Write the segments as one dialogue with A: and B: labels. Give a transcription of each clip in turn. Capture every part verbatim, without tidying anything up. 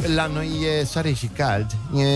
A: la noi e soare și cald.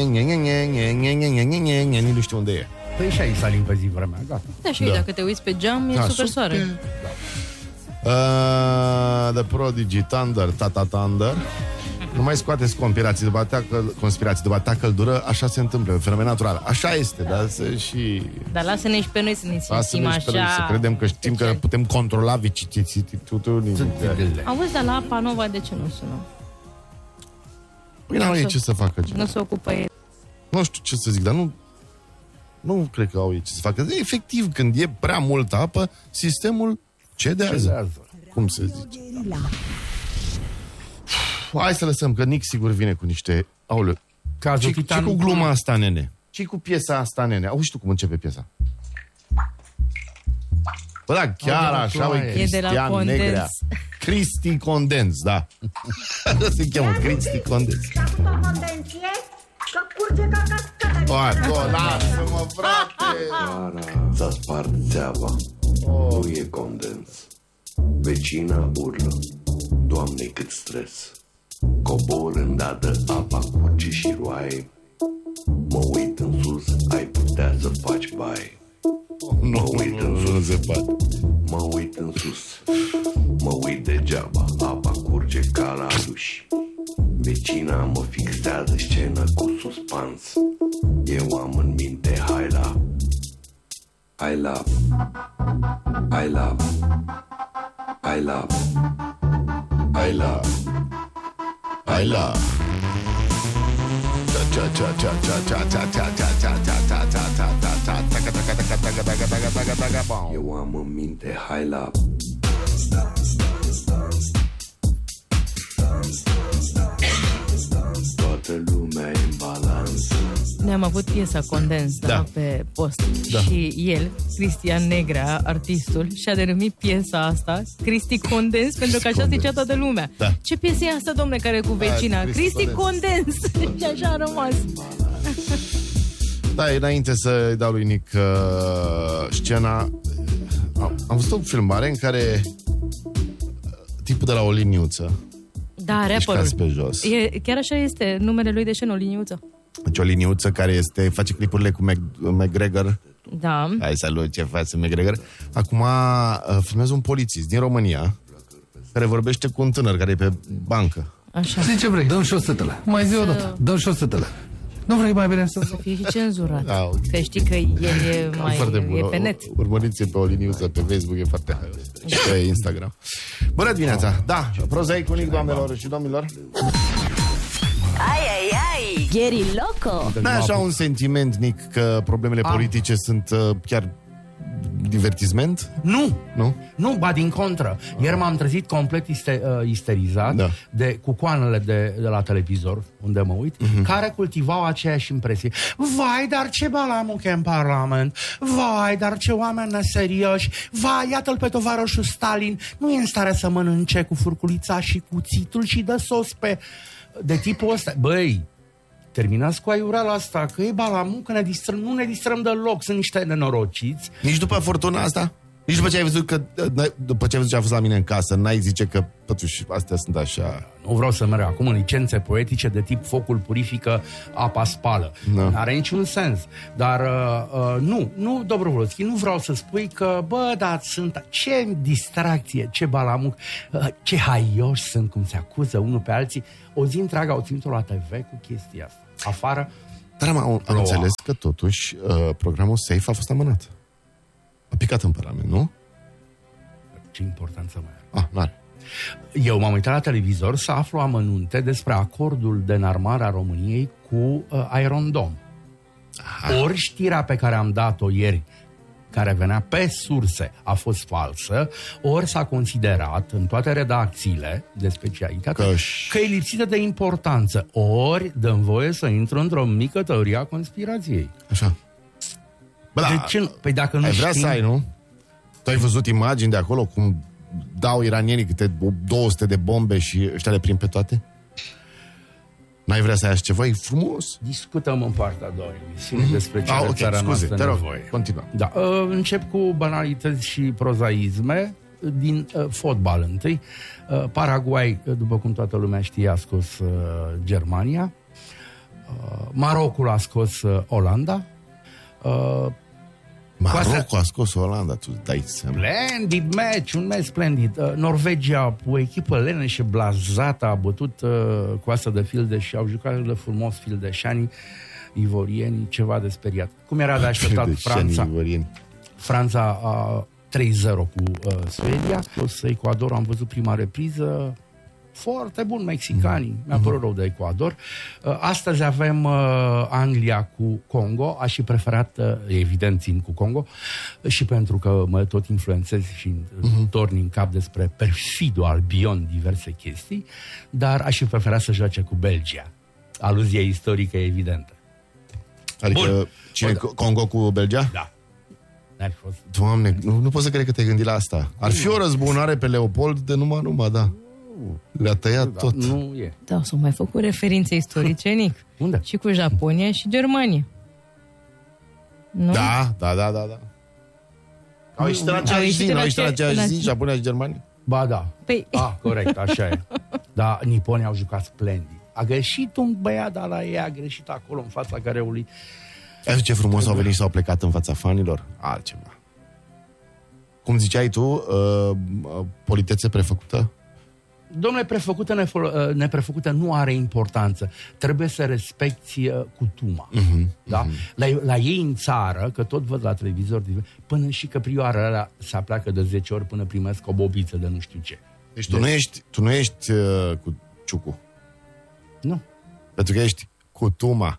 A: Nu știu unde e.
B: Păi și aici s-a limpezit vremea, gata.
C: Da, și da. Dacă te uiți pe geam, e da, super soare.
A: Da. Uh, The Prodigy, Thunder, Tata Thunder. Nu mai scoateți conspirații după atâta, conspirații după atâta căldură, așa se întâmplă, fenomen natural. Așa este, dar să și...
C: Dar lasă-ne și pe noi să ne simțim așa...
A: Să credem că știm că putem controla vicissitudinile.
C: Auzi, dar la Apa Nova de ce nu sună?
A: Păi n-au ei ce să facă.
C: Nu se ocupă ei.
A: Nu știu ce să zic, dar nu... Nu cred că au ei ce să facă. Efectiv, când e prea multă apă, sistemul cedează. cedează. Cum se zice? Da. Hai să lăsăm, că Nick sigur vine cu niște... Aoleu, ce cu gluma asta, nene? Ce cu piesa asta, nene? Auzi tu cum începe piesa? Bă, da, chiar așa, uite, Cristian Negrea. Cristi Condens, da. Se cheamă Cristi Condens. Oa, lasă-mă, frate!
D: S-a spart țeava, nu e condens. Vecina urlă, Doamne, cât stres. Cobor îndată, apa curge și roaie. Mă uit în sus, ai putea să faci baie. Mă uit în sus, mă uit în sus. Mă uit degeaba, apa curge ca la duș. Vecina mă fixează scenă cu suspans. Eu am în minte, hai la I love, I love, I love,
A: I love, I love. Cha cha cha cha cha cha cha cha cha cha cha cha cha cha cha taca taca taca taca taca taca taca taca bam.
D: Eu am în minte, hai la toată lumea e în balans.
C: Ne-am avut piesa Condens, da, da, pe post, da. Și el, Cristian Negrea, artistul, și-a denumit piesa asta Cristi Condens, pentru că așa zicea toată lumea. Da. Ce piesă e asta, domne, care e cu vecina? Da, Cristi Condens. Și așa a rămas.
A: Da, înainte să-i dau lui Nick uh, scena, am, am văzut o filmare în care tipul de la o liniuță,
C: da, rapperul,
A: pe jos.
C: E, chiar așa este numele lui, de ce nu, liniuță?
A: Deci o liniuță care este, face clipurile cu Mac, McGregor.
C: Da.
A: Hai, salut, ce faci, McGregor. Acum uh, filmează un polițist din România care vorbește cu un tânăr care e pe bancă.
B: Așa. Zici ce vrei, dăm și o sătălă. Mai zi o dată, dăm și o sătălă. Nu vrei mai bine să...
C: Să fie și cenzurat. Da, okay. Că știi că el e mai... E pe net.
A: Urmăriți pe o liniuță pe Facebook, e foarte... Și pe Instagram. Bună dimineața! Da, prozaicul, doamnelor și domnilor.
E: Ai, ai, ai, Geri Loco.
A: N-ai așa un sentiment, Nick, că problemele Am. politice sunt uh, chiar divertisment?
B: Nu.
A: Nu?
B: Nu, ba din contră. Ieri m-am trezit complet iste, uh, isterizat da. de cucoanele de, de la televizor, unde mă uit, uh-huh. care cultivau aceeași impresie. Vai, dar ce balamuche în Parlament! Vai, dar ce oameni neserioși! Vai, iată-l pe tovarășul Stalin! Nu e în stare să mănânce cu furculița și cuțitul și dă sos pe... De tipul ăsta. Băi, terminați cu aiureala asta, că e balamu, că ne distrăm, nu ne distrăm deloc, sunt niște nenorociți.
A: Nici după furtuna asta? Nici după ce ai văzut că, după ce ai văzut ce a fost la mine în casă, n-ai zice că, totuși, astea sunt așa...
B: Nu vreau să merg acum în licențe poetice de tip focul purifică, apa spală. No. N-are niciun sens. Dar, uh, uh, nu, nu, Dobrovolski, nu vreau să spui că, bă, dar sunt... Ce distracție, ce balamuc, uh, ce haioși sunt, cum se acuză unul pe alții. O zi întreagă au ținut-o la T V cu chestia asta. Afară...
A: Dar am, am înțeles că, totuși, uh, programul Safe a fost amânat. A picat în Parlament, nu?
B: Ce importanță mai are?
A: Ah, n-are.
B: Eu m-am uitat la televizor să aflu amănunte despre acordul de înarmare a României cu uh, Iron Dome. Aha. Ori știrea pe care am dat-o ieri, care venea pe surse, a fost falsă, ori s-a considerat în toate redacțiile de specialitate că, că e lipsită de importanță, ori dăm voie să intru într-o mică teorie a conspirației.
A: Așa. Bă,
B: de ce? Păi dacă nu
A: ai vrea
B: știm...
A: să ai, nu? Tu ai văzut imagini de acolo cum dau iranienii câte două sute de bombe și ăștia le prind pe toate? N-ai vrea să ai așa ceva? E frumos.
B: Discutăm în partea a doua emisiune mm-hmm. despre ce
A: ah, okay,
B: țara
A: scuze,
B: noastră
A: te rog,
B: nevoie.
A: continuă.
B: Da, uh, încep cu banalități și prozaisme. din uh, fotbal întâi. Uh, Paraguay, după cum toată lumea știe, a scos uh, Germania. Uh, Marocul a scos uh, Olanda. Uh,
A: Marocul a scos Olanda, tu dai seama.
B: Splendid match, un match splendid. Uh, Norvegia, o echipă lene și blazată, a bătut uh, Coasta de Fildeș și au jucat de frumos fildeșanii, ivorienii, ceva de speriat. Cum era de așteptat Franța? Franța a trei zero cu uh, Suedia. Plus Ecuador, am văzut prima repriză. Foarte bun, mexicanii. Mm-hmm. Mi-a părut rău de Ecuador. Uh, astăzi avem uh, Anglia cu Congo. Aș fi preferat, uh, evident, țin cu Congo, uh, și pentru că mă tot influențez și mm-hmm. torni în cap despre perfidul Albion diverse chestii, dar aș fi preferat să joace cu Belgia. Aluzie istorică evidentă.
A: Adică bun. Cine, Congo cu Belgia?
B: Da. N-ar fi fost.
A: Doamne, nu, nu pot să cred că te-ai gândit la asta. Ar fi o răzbunare pe Leopold de numai numai, da. Le-a tăiat
B: da,
A: tot.
B: Nu e.
C: Da, s-au mai făcut referințe istorice, Nic.
B: Unde?
C: Și cu Japonia și Germania. Nu?
A: Da, da, da, da, da. Au ieșit în aceeași zi, au ieșit în aceeași zi, Japonia și Germania?
B: Ba da.
C: Păi...
B: Ah, corect, așa e. Da, niponii au jucat splendid. A greșit un băiat, dar la ei a greșit acolo, în fața gareului.
A: Ai ce frumos au venit și s-au plecat în fața fanilor? Altceva. Cum ziceai tu, uh, politețe prefăcută?
B: Domnule, prefăcută, nefo- neprefăcută nu are importanță. Trebuie să respecti uh, cutuma. Uh-huh, da? uh-huh. La, la ei în țară, că tot văd la televizor, până și căprioarele alea se apleacă de zece ori până primesc o bobiță de nu știu ce.
A: Deci tu deci... nu ești, tu nu ești uh, cu ciucu.
B: Nu.
A: Pentru că ești cutuma.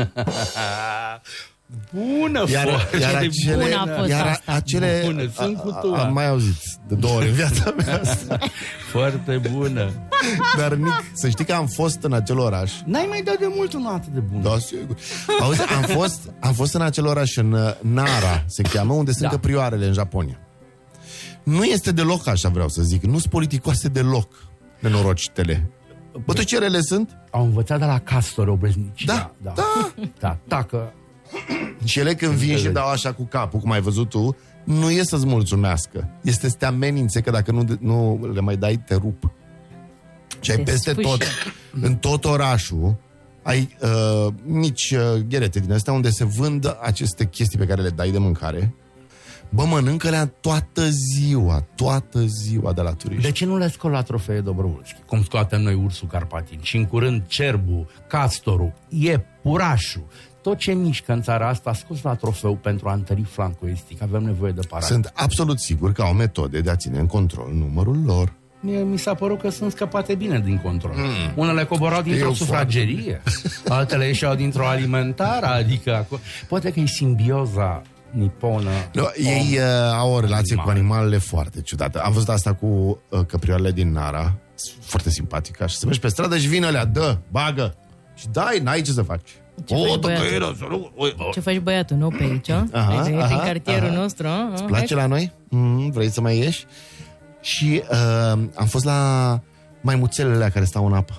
B: Bună,
A: iar, iar acele,
C: bună a fost
A: iar
C: asta.
A: acele
B: Bună, sunt cutuma.
A: Am mai auzit de două ori în viața mea asta.
B: Foarte bună.
A: Dar, Nic, să știi că am fost în acel oraș.
B: N-ai mai dat de mult una atât de bună.
A: Da, sigur. Auzi, am fost, am fost în acel oraș, în Nara, se cheamă, unde sunt da. căprioarele în Japonia. Nu este deloc așa, vreau să zic. Nu sunt politicoase deloc, nenorocitele. Bă, tu ce rele sunt?
B: Au învățat de la Castor obreznici.
A: Da, da.
B: Da, da, tacă.
A: Și ele când vin și dau așa cu capul, cum ai văzut tu, nu e să-ți mulțumească. Este să te amenințe că dacă nu, nu le mai dai, te rup. Și ai peste tot, în tot orașul, ai uh, mici uh, gherete din astea unde se vând aceste chestii pe care le dai de mâncare. Bă, mănâncă-le toată ziua, toată ziua de la turiști.
B: De ce nu le scot la trofee Dobrovolski? Cum scoatem noi ursul carpatin? Și în curând cerbul, castorul, iepurașul, tot ce mișcă în țara asta a scos la trofeu pentru a întări flancul estic. Avem nevoie de parade.
A: Sunt absolut sigur că au metode de a ține în control numărul lor.
B: Mie mi s-a părut că sunt scăpate bine din control. Mm. Unele coborau dintr-o sufragerie, altele ieșeau dintr-o alimentară, adică acolo... Poate că e simbioza niponă.
A: No, ei uh, au o relație animal. cu animalele foarte ciudată. Am văzut asta cu uh, căprioarele din Nara, foarte simpatică, și să mergi pe stradă și vine alea, dă, bagă. Și dai, n-ai ce să faci.
C: Ce,
A: o,
C: faci, băiatul? Ce faci, băiatul? Nu pe aici? Aha, ai aha, în cartierul aha. nostru?
A: Îți place hai. La noi? Mm, vrei să mai ieși? Și uh, am fost la maimuțelele care stau în apă.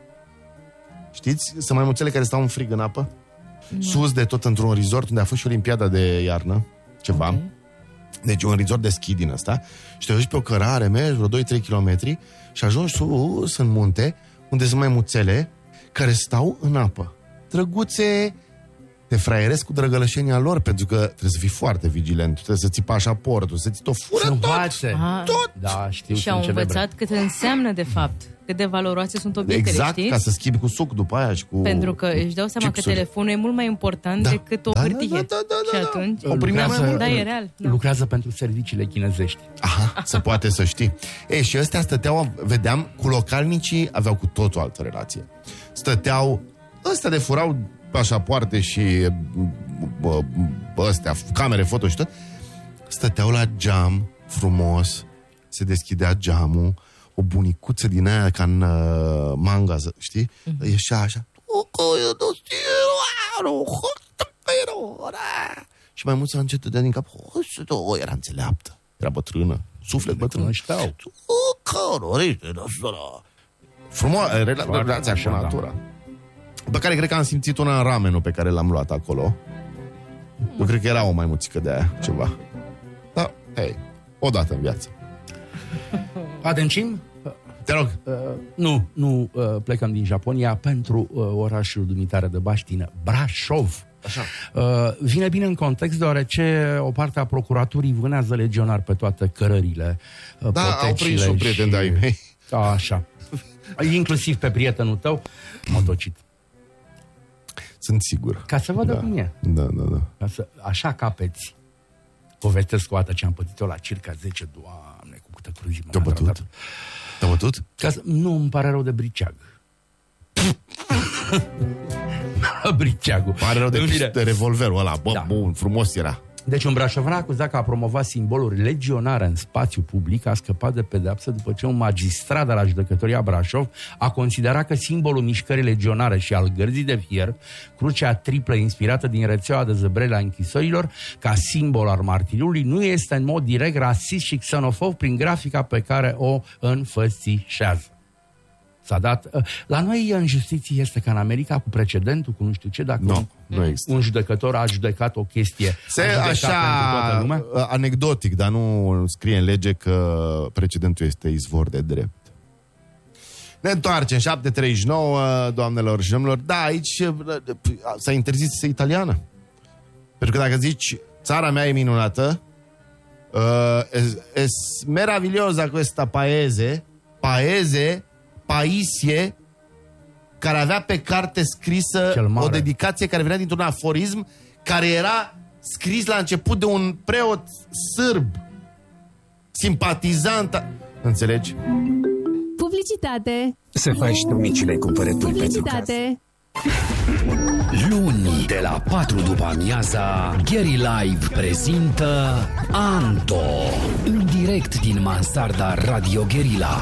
A: Știți? Sunt maimuțele care stau în frig în apă. No. Sus de tot într-un resort unde a fost și Olimpiada de iarnă. Ceva. Okay. Deci un resort de schi din ăsta. Și te duci pe o cărare, mergi vreo doi trei kilometri și ajungi sus în munte unde sunt maimuțele care stau în apă. Drăguțe, te fraieresc cu drăgălășenia lor, pentru că trebuie să fii foarte vigilent, trebuie să ții pașaportul, să ți-o fură tot, tot.
B: Da, știu.
C: Și au învățat cât înseamnă de fapt, cât de valoroase sunt obiectele,
A: exact,
C: știți?
A: Ca să schimbi cu suc după aia și cu...
C: Pentru că își dau seama chipsuri. Că telefonul e mult mai important da. decât o
A: da,
C: hârtie.
A: Da, da, da, da,
C: și atunci...
A: O lucrează,
C: da, e real. Da.
B: Lucrează pentru serviciile chinezești.
A: Aha, se poate să știi. Ei, și ăstea stăteau, vedeam, cu localnicii aveau cu totul altă relație. Stăteau, ăstea de furau pașapoarte și bă, bă, ăstea, camere foto și tot, stăteau la geam frumos, se deschidea geamul, o bunicuță din aia ca în uh, manga, știi? Mm-hmm. Ieșea așa și mai mult să încet dădea din cap. Era înțeleaptă, era bătrână, suflet bătrân. Frumos, relația cu natura, pe care cred că am simțit una în ramenul pe care l-am luat acolo. Eu cred că era o maimuțică de aia, ceva. Da, hei, o dată în viață.
B: Adâncim?
A: Te rog.
B: Uh, nu, nu uh, plecăm din Japonia pentru uh, orașul dumitare de Baștină, Brașov.
A: Așa.
B: Uh, vine bine în context deoarece o parte a procuraturii vânează legionari pe toate cărările, uh,
A: da, au prins un prieten și... de-ai mei.
B: Așa. Inclusiv pe prietenul tău, motocit.
A: Sunt sigur.
B: Ca să vadă
A: da.
B: cum e.
A: Da, da, da.
B: Ca să, așa capeți. Povestesc o dată ce am pătit-o la circa zece, Doamne, cu câtă cruzime.
A: Te-a bătut? Te-a bătut?
B: Ca să... Nu, îmi pare rău de briceag. Briceagul.
A: Pare rău de, de revolverul ăla. Bă, da. Bun, frumos era.
B: Deci un brașovan acuzat că a promovat simboluri legionare în spațiu public a scăpat de pedeapsă după ce un magistrat de la judecătoria Brașov a considerat că simbolul mișcării legionare și al gărzii de fier, crucea triplă inspirată din rețeaua de zăbrele a închisorilor, ca simbol al martiriului, nu este în mod direct rasist și xenofob prin grafica pe care o înfățișează. S-a dat... La noi în justiție este ca în America cu precedentul, cu nu știu ce, dacă
A: no,
B: un,
A: nu există.
B: un judecător a judecat o chestie,
A: Se așa anecdotic, dar nu scrie în lege că precedentul este izvor de drept. Ne întoarcem, șapte treizeci și nouă, doamnelor și domnilor. Da, aici s-a interzis italiană. Pentru că dacă zici, țara mea e minunată, uh, es, es meravigliosa questa paese, paese, paisie, care avea pe carte scrisă o dedicație care venea dintr-un aforism care era scris la început de un preot sârb simpatizant. Înțelegi?
E: Publicitate.
F: Să faci tu micile cumpărături pentru casă.
E: Publicitate.
G: Luni de la patru după amiaza, Gary Live prezintă Anto, în direct din mansarda Radio Guerilla.